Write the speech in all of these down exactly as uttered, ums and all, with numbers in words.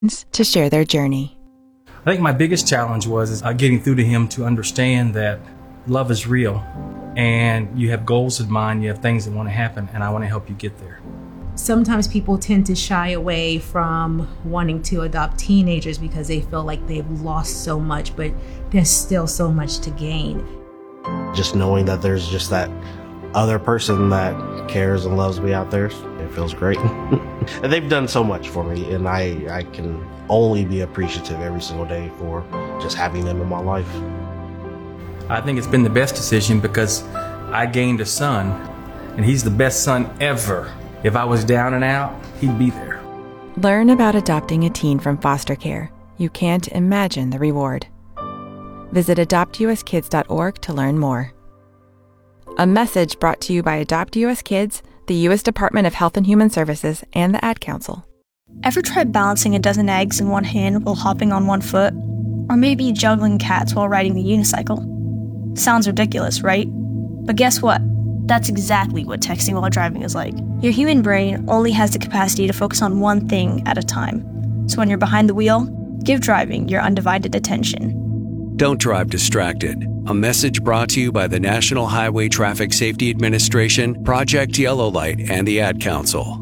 to share their journey. I think my biggest challenge was is, uh, getting through to him to understand that love is real and you have goals in mind, you have things that want to happen, and I want to help you get there. Sometimes people tend to shy away from wanting to adopt teenagers because they feel like they've lost so much, but there's still so much to gain. Just knowing that there's just that other person that cares and loves me out there, it feels great. And they've done so much for me, and I, I can only be appreciative every single day for just having them in my life. I think it's been the best decision because I gained a son, and he's the best son ever. If I was down and out, he'd be there. Learn about adopting a teen from foster care. You can't imagine the reward. Visit adopt u s kids dot org to learn more. A message brought to you by Adopt U S Kids, the U S Department of Health and Human Services, and the Ad Council. Ever tried balancing a dozen eggs in one hand while hopping on one foot? Or maybe juggling cats while riding the unicycle? Sounds ridiculous, right? But guess what? That's exactly what texting while driving is like. Your human brain only has the capacity to focus on one thing at a time. So when you're behind the wheel, give driving your undivided attention. Don't drive distracted. A message brought to you by the National Highway Traffic Safety Administration, Project Yellow Light, and the Ad Council.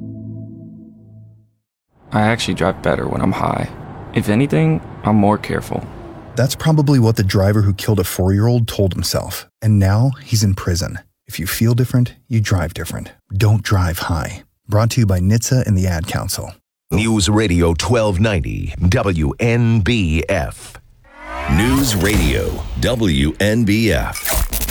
I actually drive better when I'm high. If anything, I'm more careful. That's probably what the driver who killed a four-year-old told himself, and now he's in prison. If you feel different, you drive different. Don't drive high. Brought to you by N H T S A and the Ad Council. News Radio twelve ninety, W N B F. News Radio, W N B F.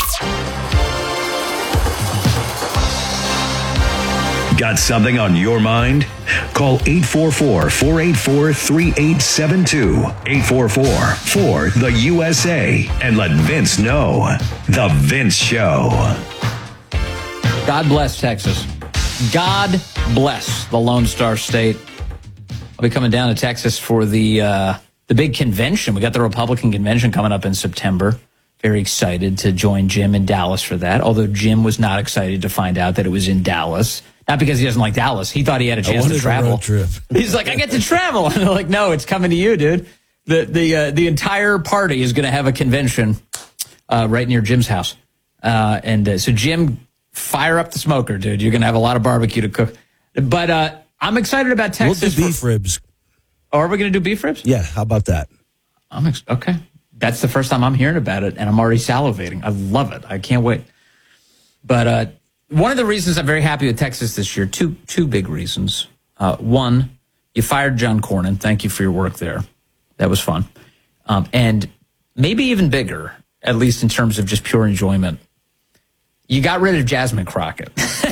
Got something on your mind? Call eight four four, four eight four, three eight seven two, eight four four, four, the U S A, and let Vince know. The Vince Show. God bless Texas. God bless the Lone Star State. I'll be coming down to Texas for the uh, the big convention. We got the Republican convention coming up in September. Very excited to join Jim in Dallas for that, although Jim was not excited to find out that it was in Dallas. Not because he doesn't like Dallas. He thought he had a chance to travel. Trip. He's like, I get to travel. And they're like, no, it's coming to you, dude. The the uh, the entire party is going to have a convention uh, right near Jim's house. Uh, and uh, so, Jim, fire up the smoker, dude. You're going to have a lot of barbecue to cook. But uh, I'm excited about Texas. We'll do beef for, ribs. Oh, are we going to do beef ribs? Yeah, how about that? I'm ex- okay. That's the first time I'm hearing about it, and I'm already salivating. I love it. I can't wait. But uh, one of the reasons I'm very happy with Texas this year, two two big reasons. Uh, one, you fired John Cornyn. Thank you for your work there. That was fun. Um, and maybe even bigger, at least in terms of just pure enjoyment, you got rid of Jasmine Crockett.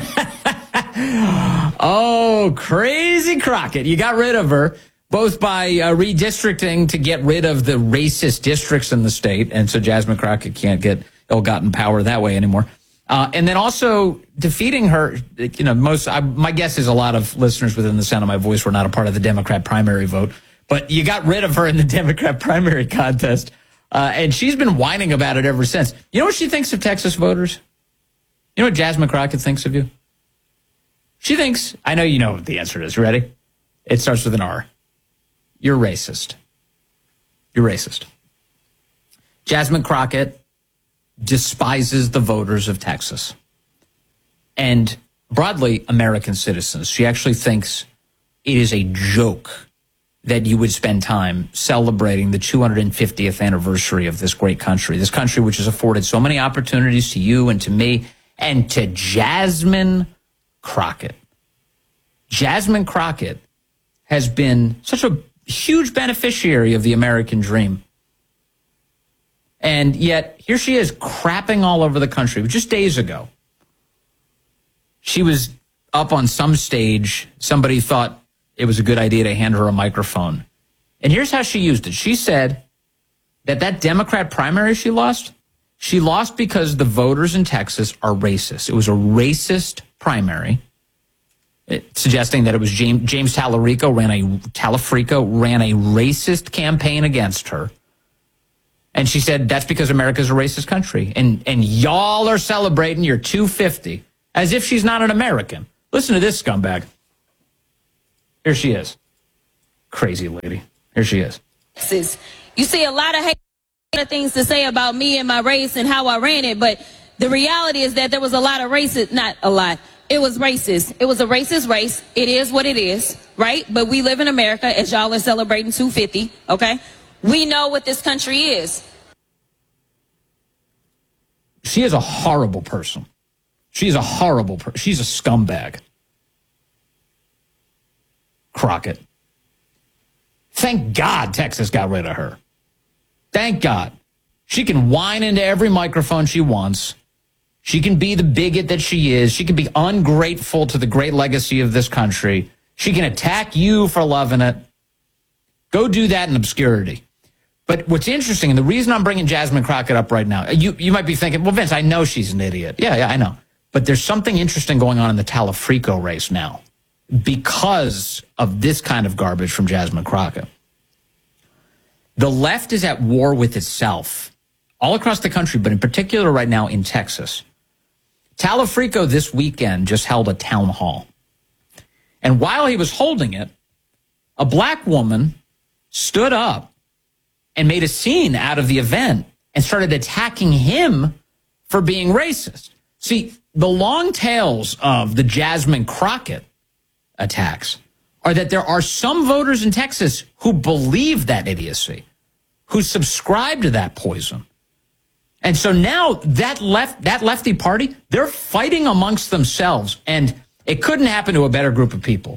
Oh, crazy Crockett. You got rid of her, both by uh, redistricting to get rid of the racist districts in the state. And so Jasmine Crockett can't get ill-gotten power that way anymore. Uh, and then also defeating her, you know, most, I, my guess is a lot of listeners within the sound of my voice were not a part of the Democrat primary vote, but you got rid of her in the Democrat primary contest. Uh, and she's been whining about it ever since. You know what she thinks of Texas voters? You know what Jasmine Crockett thinks of you? She thinks, I know you know what the answer is. Ready? It starts with an R. You're racist. You're racist. Jasmine Crockett despises the voters of Texas and broadly American citizens. She actually thinks it is a joke that you would spend time celebrating the two hundred fiftieth anniversary of this great country, this country which has afforded so many opportunities to you and to me and to Jasmine Crockett. Jasmine Crockett has been such a huge beneficiary of the American dream. And yet, here she is crapping all over the country. Just days ago, she was up on some stage. Somebody thought it was a good idea to hand her a microphone. And here's how she used it. She said that that Democrat primary she lost, she lost because the voters in Texas are racist. It was a racist primary, it, suggesting that it was James, James Talarico ran a, Talafrico ran a racist campaign against her. And she said, that's because America's a racist country. And and y'all are celebrating your two fifty as if she's not an American. Listen to this scumbag. Here she is. Crazy lady. Here she is. You see a lot of hate, a lot of things to say about me and my race and how I ran it, but the reality is that there was a lot of racist, not a lot, it was racist. It was a racist race. It is what it is, right? But we live in America, as y'all are celebrating two fifty, okay? We know what this country is. She is a horrible person. She's a horrible person. She's a scumbag. Crockett. Thank God Texas got rid of her. Thank God. She can whine into every microphone she wants. She can be the bigot that she is. She can be ungrateful to the great legacy of this country. She can attack you for loving it. Go do that in obscurity. But what's interesting, and the reason I'm bringing Jasmine Crockett up right now, you, you might be thinking, well, Vince, I know she's an idiot. Yeah, yeah, I know. But there's something interesting going on in the Talafrico race now because of this kind of garbage from Jasmine Crockett. The left is at war with itself all across the country, but in particular right now in Texas. Talafrico this weekend just held a town hall. And while he was holding it, a black woman stood up and made a scene out of the event and started attacking him for being racist. See, the long tails of the Jasmine Crockett attacks are that there are some voters in Texas who believe that idiocy, who subscribe to that poison. And so now that left, that lefty party, they're fighting amongst themselves, and it couldn't happen to a better group of people.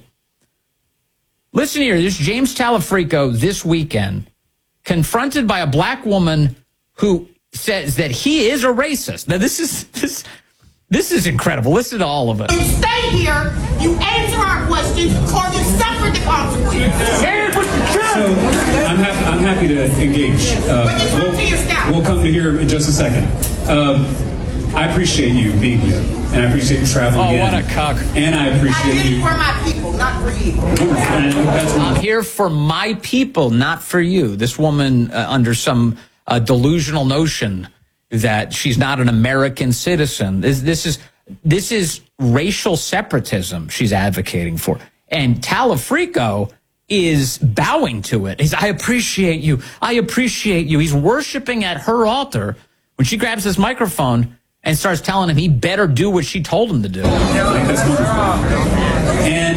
Listen here, this James Talafrico this weekend, confronted by a black woman who says that he is a racist. Now, this is this this is incredible. Listen to all of it. You stay here, you answer our questions, or you suffer the consequences. So I'm happy, I'm happy to engage. Uh, we'll, we'll come to here in just a second. Um, I appreciate you being here, and I appreciate you traveling. Oh, in. what a cock! And I appreciate I did you. it for my people, not for you. I'm here for my people, not for you. This woman, uh, under some uh, delusional notion that she's not an American citizen. This, this is this is racial separatism she's advocating for, and Talafrico is bowing to it. He's, I appreciate you. I appreciate you. He's worshiping at her altar when she grabs this microphone and starts telling him he better do what she told him to do. And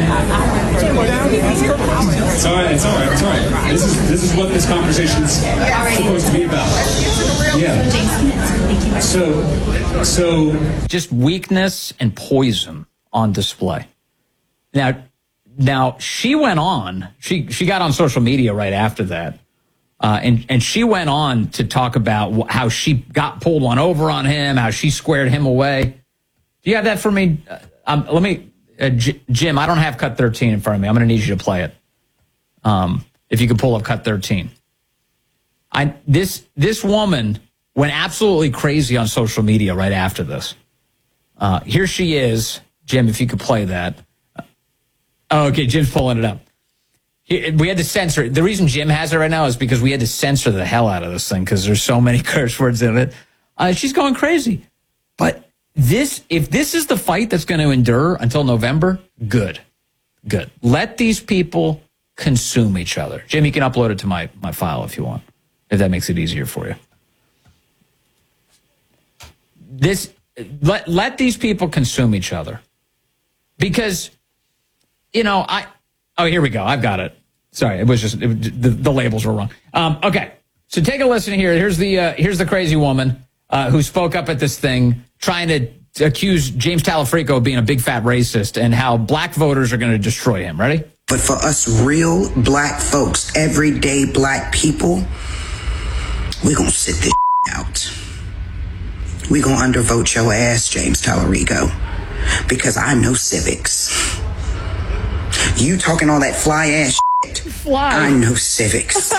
it's all right. It's all right. It's all right. This is this is what this conversation is supposed to be about. Yeah. So, so just weakness and poison on display. Now, now she went on. She she got on social media right after that. Uh, and, and she went on to talk about how she got pulled one over on him, how she squared him away. Do you have that for me? Uh, um, let me, uh, J- Jim, I don't have cut thirteen in front of me. I'm going to need you to play it. Um, if you could pull up cut thirteen. I, this, this woman went absolutely crazy on social media right after this. Uh, here she is. Jim, if you could play that. Oh, okay, Jim's pulling it up. We had to censor it. The reason Jim has it right now is because we had to censor the hell out of this thing because there's so many curse words in it. Uh, she's going crazy. But this, if this is the fight that's going to endure until November, good. Good. Let these people consume each other. Jim, you can upload it to my, my file if you want, if that makes it easier for you. This, let, let these people consume each other. Because, you know, I... Oh, here we go. I've got it. Sorry, it was just it, the, the labels were wrong. Um, okay, so take a listen here. Here's the uh, here's the crazy woman uh, who spoke up at this thing, trying to accuse James Talafrico of being a big fat racist and how black voters are going to destroy him. Ready? But for us real black folks, everyday black people, we're going to sit this out. We're going to undervote your ass, James Talafrico, because I know civics. You talking all that fly ass shit. Fly. I know civics.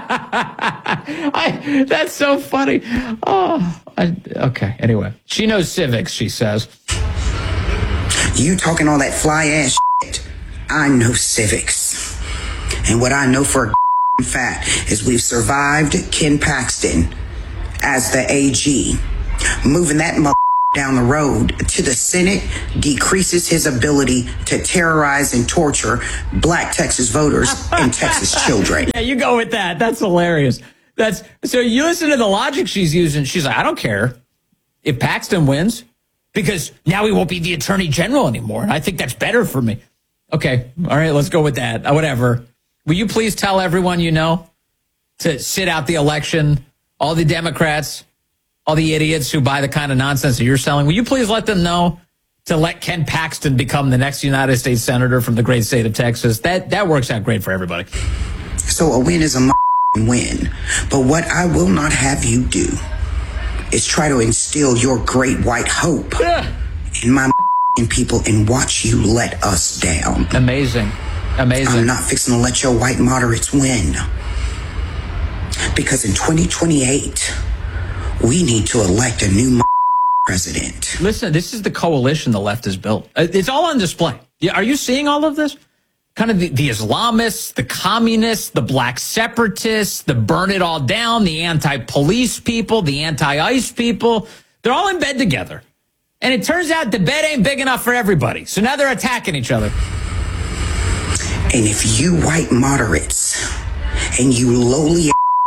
I, that's so funny. Oh, I, okay. Anyway, she knows civics, she says. You talking all that fly ass shit. I know civics. And what I know for a fact is we've survived Ken Paxton as the A G, moving that mother down the road to the Senate decreases his ability to terrorize and torture black Texas voters and Texas children. Yeah, you go with that. That's hilarious. That's so you listen to the logic she's using. She's like, I don't care if Paxton wins because now he won't be the attorney general anymore. And I think that's better for me. Okay. All right. Let's go with that. Uh, whatever. Will you please tell everyone you know to sit out the election? All the Democrats, all the idiots who buy the kind of nonsense that you're selling, will you please let them know to let Ken Paxton become the next United States Senator from the great state of Texas? That that works out great for everybody. So a win is a win. But what I will not have you do is try to instill your great white hope yeah. in my people and watch you let us down. Amazing. Amazing. I'm not fixing to let your white moderates win. Because in twenty twenty-eight, we need to elect a new president. Listen, this is the coalition the left has built. It's all on display. Are you seeing all of this? Kind of the, the Islamists, the communists, the black separatists, the burn it all down, the anti-police people, the anti-ICE people. They're all in bed together. And it turns out the bed ain't big enough for everybody. So now they're attacking each other. And if you white moderates and you lowly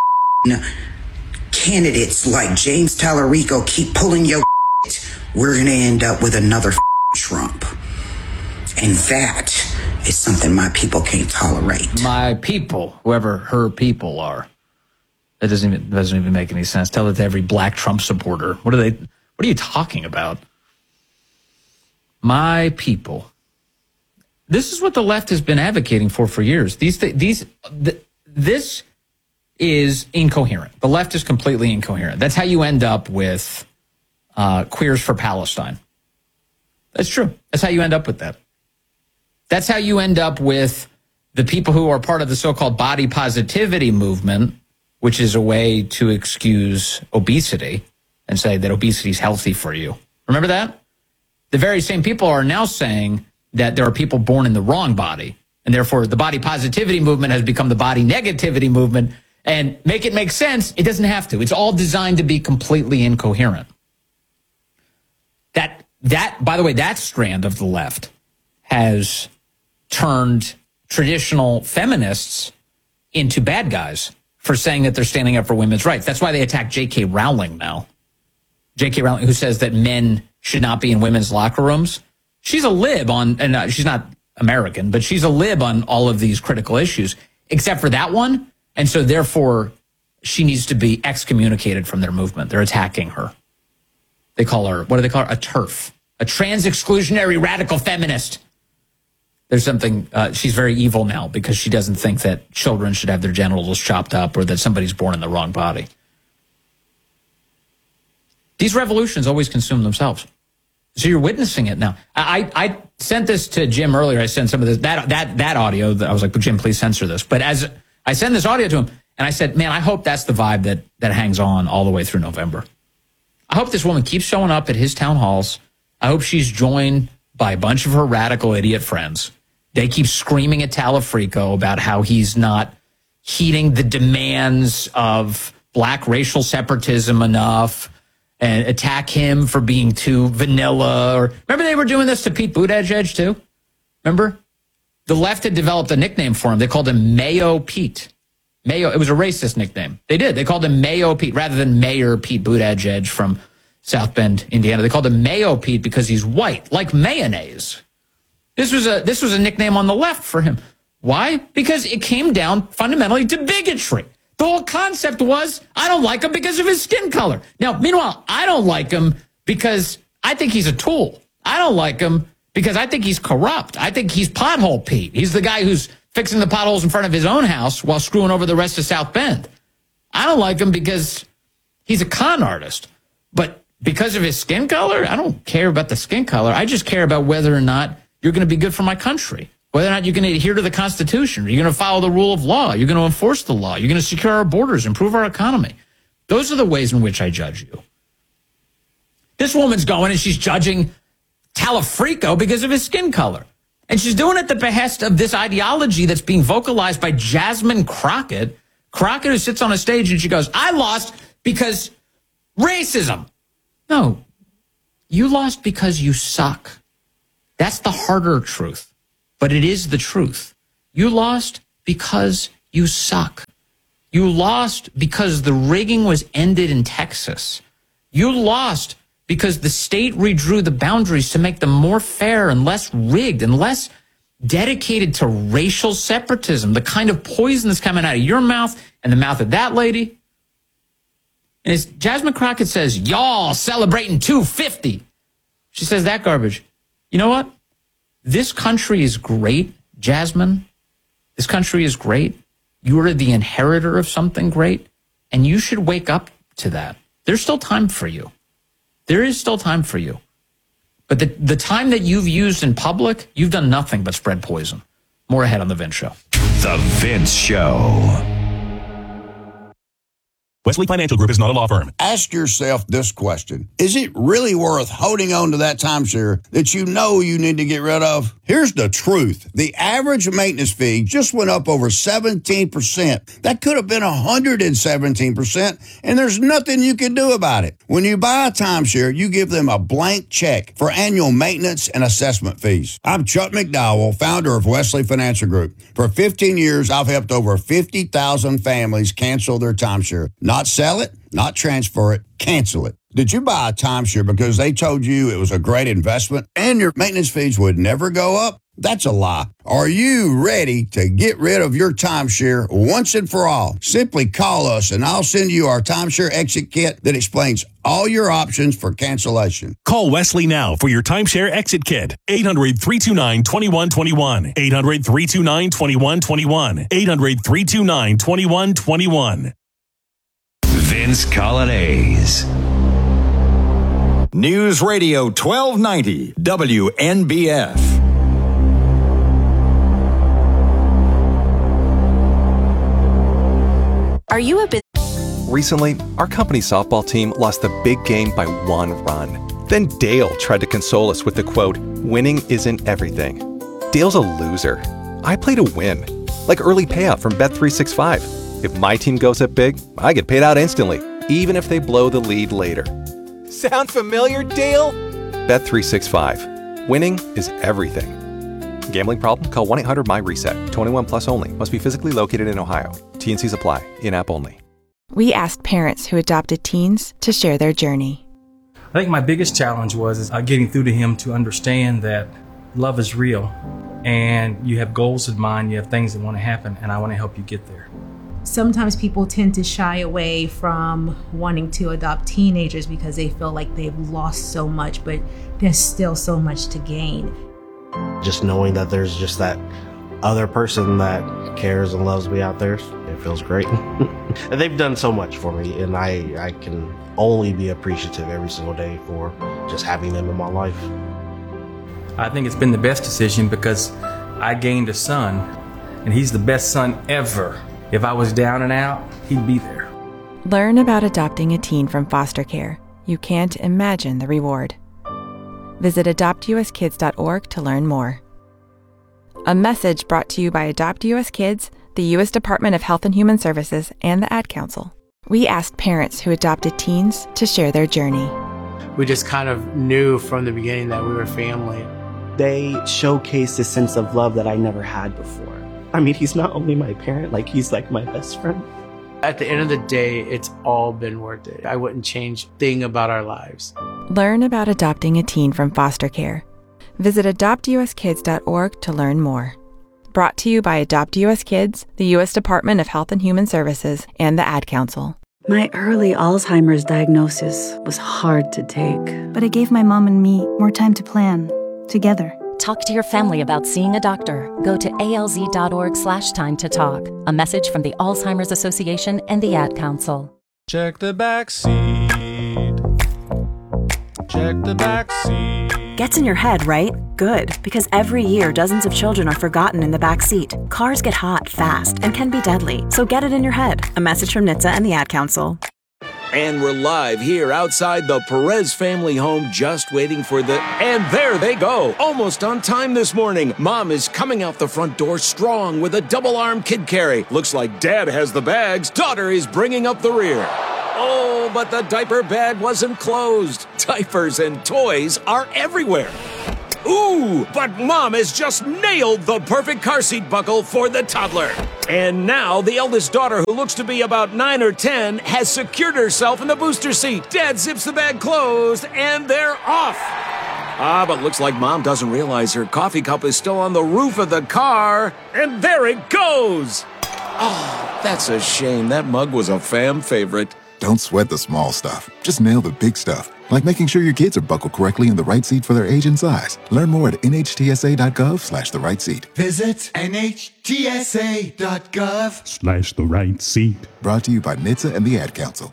candidates like James Tallarico keep pulling your we're going to end up with another Trump. And that is something my people can't tolerate. My people, whoever her people are. That doesn't even, doesn't even make any sense. Tell it to every black Trump supporter. What are they, what are you talking about? My people. This is what the left has been advocating for for years. These, these, th- this is incoherent. The left is completely incoherent. That's how you end up with uh, Queers for Palestine. That's true. That's how you end up with that. That's how you end up with the people who are part of the so-called body positivity movement, which is a way to excuse obesity and say that obesity is healthy for you. Remember that? The very same people are now saying that there are people born in the wrong body, and therefore the body positivity movement has become the body negativity movement. And make it make sense, it doesn't have to. It's all designed to be completely incoherent. That, that, by the way, that strand of the left has turned traditional feminists into bad guys for saying that they're standing up for women's rights. That's why they attack J K Rowling now. J K Rowling, who says that men should not be in women's locker rooms. She's a lib on, and uh, she's not American, but she's a lib on all of these critical issues, except for that one. And so therefore, she needs to be excommunicated from their movement. They're attacking her. They call her, what do they call her? A TERF, a trans-exclusionary radical feminist. There's something, uh, she's very evil now because she doesn't think that children should have their genitals chopped up or that somebody's born in the wrong body. These revolutions always consume themselves. So you're witnessing it now. I, I sent this to Jim earlier. I sent some of this, that, that, that audio. That I was like, Jim, please censor this. But as I sent this audio to him, and I said, man, I hope that's the vibe that, that hangs on all the way through November. I hope this woman keeps showing up at his town halls. I hope she's joined by a bunch of her radical idiot friends. They keep screaming at Tallarico about how he's not heeding the demands of black racial separatism enough and attack him for being too vanilla. Or remember they were doing this to Pete Buttigieg too? Remember? The left had developed a nickname for him. They called him Mayo Pete. Mayo, it was a racist nickname. They did. They called him Mayo Pete rather than Mayor Pete Buttigieg from South Bend, Indiana. They called him Mayo Pete because he's white, like mayonnaise. This was a this was a nickname on the left for him. Why? Because it came down fundamentally to bigotry. The whole concept was, I don't like him because of his skin color. Now, meanwhile, I don't like him because I think he's a tool. I don't like him because I think he's corrupt. I think he's Pothole Pete. He's the guy who's fixing the potholes in front of his own house while screwing over the rest of South Bend. I don't like him because he's a con artist. But because of his skin color, I don't care about the skin color. I just care about whether or not you're going to be good for my country, whether or not you're going to adhere to the Constitution, you're going to follow the rule of law, you're going to enforce the law, you're going to secure our borders, improve our economy. Those are the ways in which I judge you. This woman's going and she's judging Tallarico because of his skin color. And she's doing it at the behest of this ideology that's being vocalized by Jasmine Crockett. Crockett, who sits on a stage and she goes, I lost because racism. No, You lost because you suck. That's the harder truth, but it is the truth. You lost because you suck. You lost because the rigging was ended in Texas. You lost because the state redrew the boundaries to make them more fair and less rigged and less dedicated to racial separatism, the kind of poison that's coming out of your mouth and the mouth of that lady. And as Jasmine Crockett says, y'all celebrating two fifty. She says that garbage. You know what? This country is great, Jasmine. This country is great. You are the inheritor of something great, and you should wake up to that. There's still time for you. There is still time for you. But the, the time that you've used in public, you've done nothing but spread poison. More ahead on The Vince Show. The Vince Show. Wesley Financial Group is not a law firm. Ask yourself this question. Is it really worth holding on to that timeshare that you know you need to get rid of? Here's the truth. The average maintenance fee just went up over seventeen percent. That could have been one hundred seventeen percent, and there's nothing you can do about it. When you buy a timeshare, you give them a blank check for annual maintenance and assessment fees. I'm Chuck McDowell, founder of Wesley Financial Group. For fifteen years, I've helped over fifty thousand families cancel their timeshare. Not sell it, not transfer it, cancel it. Did you buy a timeshare because they told you it was a great investment and your maintenance fees would never go up? That's a lie. Are you ready to get rid of your timeshare once and for all? Simply call us and I'll send you our timeshare exit kit that explains all your options for cancellation. Call Wesley now for your timeshare exit kit. eight hundred, three two nine, two one two one. eight hundred, three two nine, two one two one. eight hundred, three two nine, two one two one. Vince Colonnese. News Radio twelve ninety W N B F. Are you a bit... Recently, our company softball team lost the big game by one run. Then Dale tried to console us with the quote, "Winning isn't everything." Dale's a loser. I play to win. Like early payout from Bet three sixty-five. If my team goes up big, I get paid out instantly, even if they blow the lead later. Sound familiar, Dale? Bet three sixty-five. Winning is everything. Gambling problem? Call one eight hundred M Y reset. twenty-one plus only. Must be physically located in Ohio. T and Cs apply. In-app only. We asked parents who adopted teens to share their journey. I think my biggest challenge was is, uh, getting through to him to understand that love is real and you have goals in mind, you have things that want to happen, and I want to help you get there. Sometimes people tend to shy away from wanting to adopt teenagers because they feel like they've lost so much, but there's still so much to gain. Just knowing that there's just that other person that cares and loves me out there, it feels great. And they've done so much for me, and I, I can only be appreciative every single day for just having them in my life. I think it's been the best decision because I gained a son, and he's the best son ever. If I was down and out, he'd be there. Learn about adopting a teen from foster care. You can't imagine the reward. Visit adopt u s kids dot org to learn more. A message brought to you by Adopt U S Kids, the U S Department of Health and Human Services, and the Ad Council. We asked parents who adopted teens to share their journey. We just kind of knew from the beginning that we were family. They showcased a sense of love that I never had before. I mean, he's not only my parent, like he's like my best friend. At the end of the day, it's all been worth it. I wouldn't change a thing about our lives. Learn about adopting a teen from foster care. Visit adopt u s kids dot org to learn more. Brought to you by Adopt U S Kids, the U S Department of Health and Human Services, and the Ad Council. My early Alzheimer's diagnosis was hard to take. But it gave my mom and me more time to plan, together. Talk to your family about seeing a doctor. Go to A L Z dot org slash time to talk. A message from the Alzheimer's Association and the Ad Council. Check the back seat. Check the back seat. Gets in your head, right? Good, because every year dozens of children are forgotten in the back seat. Cars get hot fast and can be deadly, so get it in your head. A message from N H T S A and the Ad Council. And we're live here outside the Perez family home, just waiting for the... And there they go, almost on time this morning. Mom is coming out the front door strong with a double-arm kid carry. Looks like Dad has the bags. Daughter is bringing up the rear. Oh, but the diaper bag wasn't closed. diapers and toys are everywhere. Ooh, but Mom has just nailed the perfect car seat buckle for the toddler. And now the eldest daughter, who looks to be about nine or ten, has secured herself in the booster seat. Dad zips the bag closed, and they're off. Ah, but looks like Mom doesn't realize her coffee cup is still on the roof of the car. And there it goes. Oh, that's a shame. That mug was a fam favorite. Don't sweat the small stuff. Just nail the big stuff. Like making sure your kids are buckled correctly in the right seat for their age and size. Learn more at nhtsa.gov slash the right seat. Visit nhtsa.gov Slash the right seat. Brought to you by N H T S A and the Ad Council.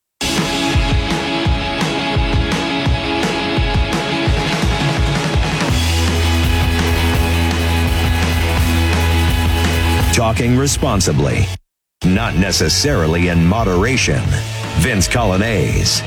Talking responsibly, not necessarily in moderation. Vince Colonnese.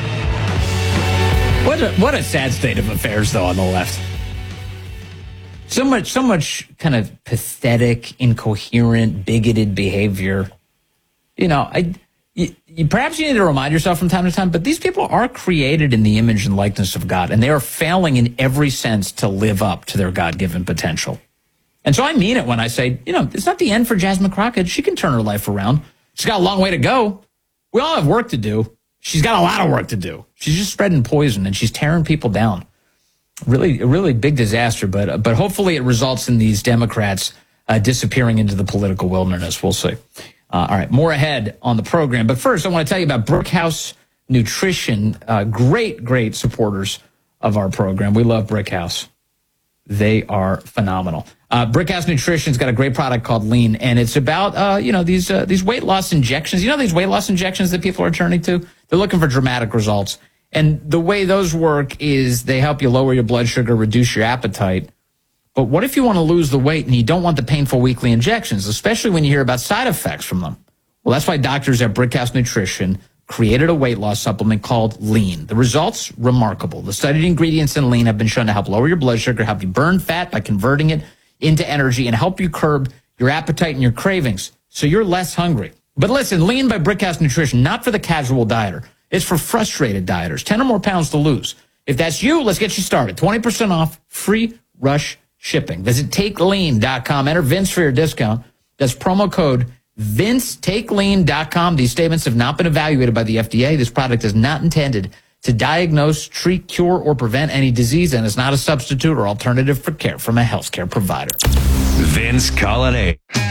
What a, what a sad state of affairs, though, on the left. So much, so much kind of pathetic, incoherent, bigoted behavior. You know, I, you, you, perhaps you need to remind yourself from time to time, but these people are created in the image and likeness of God, and they are failing in every sense to live up to their God-given potential. And so I mean it when I say, you know, it's not the end for Jasmine Crockett. She can turn her life around. She's got a long way to go. We all have work to do. She's got a lot of work to do. She's just spreading poison, and she's tearing people down. Really, a really big disaster, but but hopefully it results in these Democrats uh, disappearing into the political wilderness. We'll see. Uh, all right, more ahead on the program. But first, I want to tell you about Brickhouse Nutrition. Uh, great, great supporters of our program. We love Brickhouse. They are phenomenal. Uh, Brickhouse Nutrition's got a great product called Lean, and it's about, uh, you know, these uh, these weight loss injections. You know these weight loss injections that people are turning to? They're looking for dramatic results. And the way those work is they help you lower your blood sugar, reduce your appetite. But what if you want to lose the weight and you don't want the painful weekly injections, especially when you hear about side effects from them? Well, that's why doctors at Brickhouse Nutrition created a weight loss supplement called Lean. The results, remarkable. The studied ingredients in Lean have been shown to help lower your blood sugar, help you burn fat by converting it into energy, and help you curb your appetite and your cravings so you're less hungry. But listen, Lean by Brickhouse Nutrition, not for the casual dieter. It's for frustrated dieters, ten or more pounds to lose. If that's you, let's get you started. twenty percent off, free rush shipping. Visit take lean dot com. Enter Vince for your discount. That's promo code Vince, take lean dot com. These statements have not been evaluated by the F D A. This product is not intended to diagnose, treat, cure, or prevent any disease, and is not a substitute or alternative for care from a healthcare provider. Vince Colonnese.